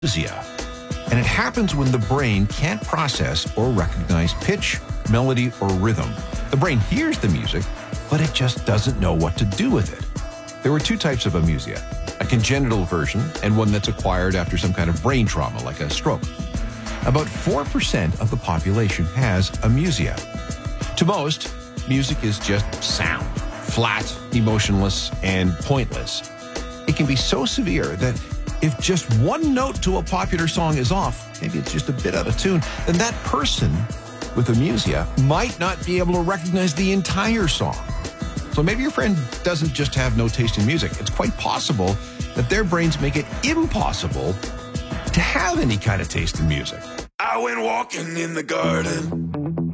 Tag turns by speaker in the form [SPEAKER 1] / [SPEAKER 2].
[SPEAKER 1] Amusia. And it happens when the brain can't process or recognize pitch, melody, or rhythm. The brain hears the music, but it just doesn't know what to do with it. There are two types of amusia, a congenital version and one that's acquired after some kind of brain trauma, like a stroke. About 4% of the population has amusia. To most, music is just sound, flat, emotionless, and pointless. It can be so severe that if just one note to a popular song is off, maybe it's just a bit out of tune, then that person with amusia might not be able to recognize the entire song. So maybe your friend doesn't just have no taste in music. It's quite possible that their brains make it impossible to have any kind of taste in music.
[SPEAKER 2] I went walking in the garden.